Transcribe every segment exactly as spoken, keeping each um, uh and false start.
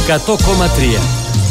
εκατό κόμμα τρία.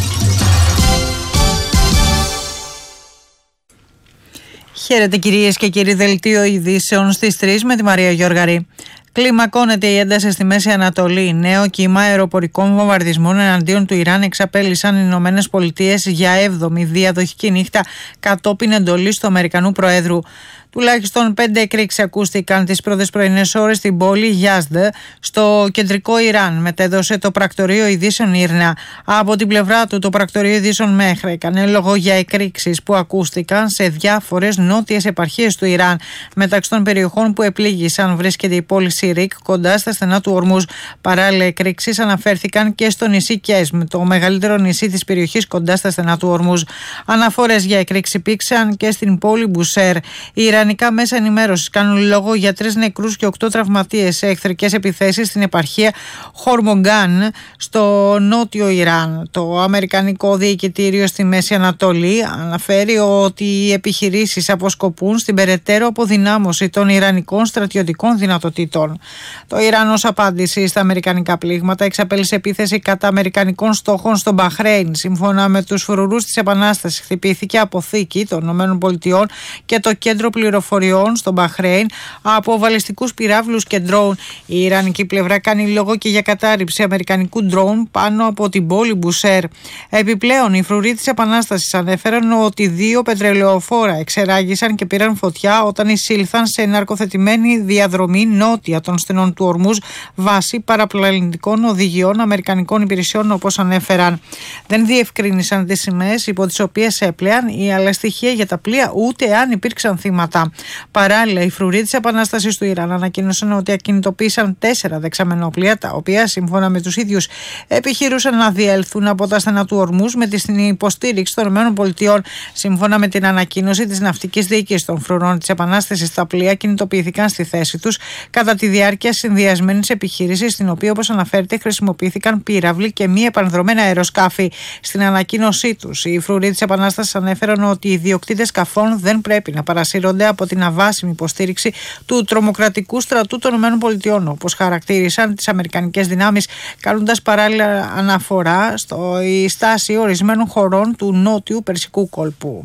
Χαίρετε κυρίες και κύριοι, δελτίο ειδήσεων στις τρεις με τη Μαρία Γιώργαρη. Κλιμακώνεται η ένταση στη Μέση Ανατολή. Νέο κύμα αεροπορικών βομβαρδισμών εναντίον του Ιράν εξαπέλυσαν οι Ηνωμένες Πολιτείες για έβδομη διαδοχική νύχτα κατόπιν εντολής του Αμερικανού Προέδρου. Τουλάχιστον πέντε εκρήξεις ακούστηκαν τις πρώτες πρωινές ώρες στην πόλη Γιάζδ, στο κεντρικό Ιράν, μετέδωσε το πρακτορείο ειδήσεων Ήρνα. Από την πλευρά του, το πρακτορείο ειδήσεων Μέχρα έκανε λόγο για εκρήξεις που ακούστηκαν σε διάφορες νότιες επαρχίες του Ιράν. Μεταξύ των περιοχών που επλήγησαν βρίσκεται η πόλη Σιρίκ, κοντά στα στενά του Ορμούζ. Παράλληλα, εκρήξεις αναφέρθηκαν και στο νησί Κέσμ, το μεγαλύτερο νησί της περιοχής κοντά στα στενά του Ορμούζ. Αναφορές για εκρήξεις υπήρξαν και στην πόλη Μπουσέρ. Η Ιρανικά μέσα ενημέρωσης κάνουν λόγο για τρεις νεκρούς και οκτώ τραυματίες σε εχθρικές επιθέσεις στην επαρχία Χορμογκάν στο νότιο Ιράν. Το Αμερικανικό Διοικητήριο στη Μέση Ανατολή αναφέρει ότι οι επιχειρήσεις αποσκοπούν στην περαιτέρω αποδυνάμωση των ιρανικών στρατιωτικών δυνατοτήτων. Το Ιράν ως απάντηση στα αμερικανικά πλήγματα εξαπέλυσε επίθεση κατά αμερικανικών στόχων στο Μπαχρέιν. Σύμφωνα με τους φρουρούς της Επανάστασης, χτυπήθηκε αποθήκη των ΗΠΑ και το κέντρο πληροφοριών στο Μπαχρέιν από βαλιστικούς πυράβλους και ντρόουν. Η ιρανική πλευρά κάνει λόγο και για κατάρριψη αμερικανικού ντρόουν πάνω από την πόλη Μπουσέρ. Επιπλέον, οι φρουροί της Επανάστασης ανέφεραν ότι δύο πετρελαιοφόρα εξεράγησαν και πήραν φωτιά όταν εισήλθαν σε ναρκοθετημένη διαδρομή νότια των στενών του Ορμούζ βάσει παραπλανητικών οδηγιών αμερικανικών υπηρεσιών, όπως ανέφεραν. Δεν διευκρίνησαν τις σημαίες υπό τις οποίες έπλεαν ή άλλα στοιχεία για τα πλοία, ούτε αν υπήρξαν θύματα. Παράλληλα, οι φρουροί της Επανάστασης του Ιράν ανακοίνωσαν ότι ακινητοποίησαν τέσσερα δεξαμενόπλια, τα οποία σύμφωνα με τους ίδιους επιχειρούσαν να διέλθουν από τα στενά του Ορμούζ με την υποστήριξη των ΗΠΑ. Σύμφωνα με την ανακοίνωση της ναυτικής διοίκησης των φρουρών της Επανάστασης, τα πλοία κινητοποιήθηκαν στη θέση τους κατά τη διάρκεια συνδυασμένης επιχείρησης, στην οποία, όπως αναφέρεται, χρησιμοποιήθηκαν πύραυλοι και μη επανδρομένα αεροσκάφη. Στην ανακοίνωσή τους, οι φρουροί της Επανάστασης ανέφεραν ότι οι ιδιοκτήτες σκαφών δεν πρέπει να παρασύρονται από την αβάσιμη υποστήριξη του τρομοκρατικού στρατού των ΗΠΑ, όπως χαρακτήρισαν τις αμερικανικές δυνάμεις, κάνοντας παράλληλα αναφορά στη στάση ορισμένων χωρών του νότιου Περσικού κόλπου.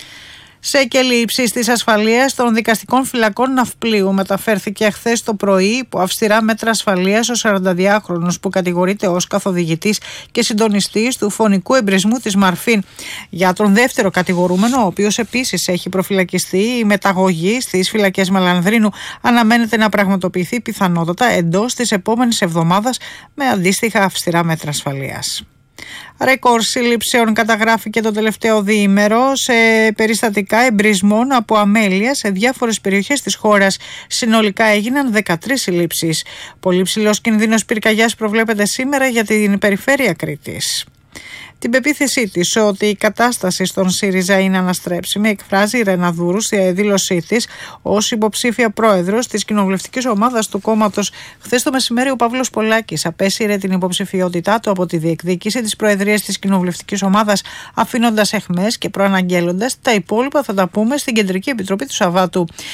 Σε κέλη ύψης της ασφαλείας των δικαστικών φυλακών Ναυπλίου μεταφέρθηκε χθες το πρωί υπό αυστηρά μέτρα ασφαλείας ο σαρανταδυάχρονος που κατηγορείται ως καθοδηγητής και συντονιστής του φωνικού εμπρισμού της Μαρφίν. Για τον δεύτερο κατηγορούμενο, ο οποίος επίσης έχει προφυλακιστεί, η μεταγωγή στις φυλακές Μαλανδρίνου αναμένεται να πραγματοποιηθεί πιθανότατα εντός της επόμενης εβδομάδας με αντίστοιχα αυστηρά μέτρα ασφαλείας. Ρεκόρ συλλήψεων καταγράφηκε το τελευταίο διήμερο σε περιστατικά εμπρισμών από αμέλεια σε διάφορες περιοχές της χώρας. Συνολικά έγιναν δεκατρείς συλλήψεις. Πολύ ψηλός κινδύνος πυρκαγιάς προβλέπεται σήμερα για την περιφέρεια Κρήτης. Την πεποίθησή της ότι η κατάσταση στον ΣΥΡΙΖΑ είναι αναστρέψιμη εκφράζει η Ρεναδούρου στη δήλωσή της ως υποψήφια πρόεδρος της κοινοβουλευτικής ομάδας του κόμματος. Χθες το μεσημέρι ο Παύλος Πολάκης απέσυρε την υποψηφιότητά του από τη διεκδίκηση της προεδρίας της κοινοβουλευτικής ομάδας, αφήνοντας αιχμές και προαναγγέλλοντας τα υπόλοιπα θα τα πούμε στην Κεντρική Επιτροπή του Σαββάτου.